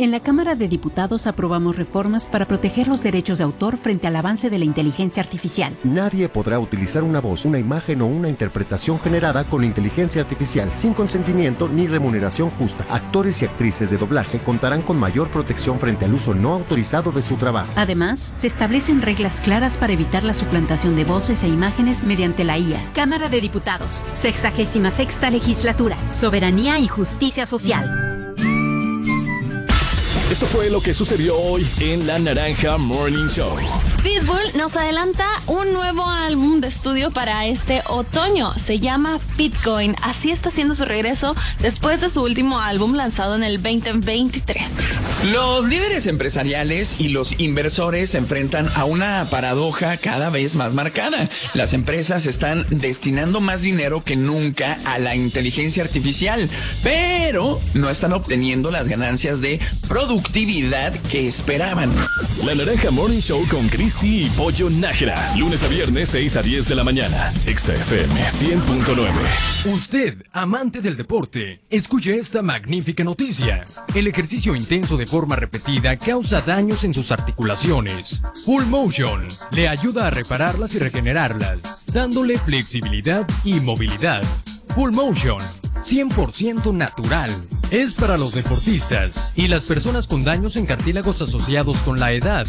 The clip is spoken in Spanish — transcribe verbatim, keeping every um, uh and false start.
En la Cámara de Diputados aprobamos reformas para proteger los derechos de autor frente al avance de la inteligencia artificial. Nadie podrá utilizar una voz, una imagen o una interpretación generada con inteligencia artificial sin consentimiento ni remuneración justa. Actores y actrices de doblaje contarán con mayor protección frente al uso no autorizado de su trabajo. Además, se establecen reglas claras para evitar la suplantación de voces e imágenes mediante la I A. Cámara de Diputados, sexagésima sexta legislatura, soberanía y justicia social. Esto fue lo que sucedió hoy en La Naranja Morning Show. Pitbull nos adelanta un nuevo álbum de estudio para este otoño. Se llama Bitcoin. Así está haciendo su regreso después de su último álbum lanzado en el veinte veintitrés. Los líderes empresariales y los inversores se enfrentan a una paradoja cada vez más marcada. Las empresas están destinando más dinero que nunca a la inteligencia artificial, pero no están obteniendo las ganancias de productividad que esperaban. La Naranja Morning Show con Cristi y Pollo Nájera. Lunes a viernes, seis a diez de la mañana. Exa F M cien punto nueve. Usted, amante del deporte, escuche esta magnífica noticia. El ejercicio intenso de forma repetida causa daños en sus articulaciones. Full Motion le ayuda a repararlas y regenerarlas, dándole flexibilidad y movilidad. Full Motion, cien por ciento natural. Es para los deportistas y las personas con daños en cartílagos asociados con la edad,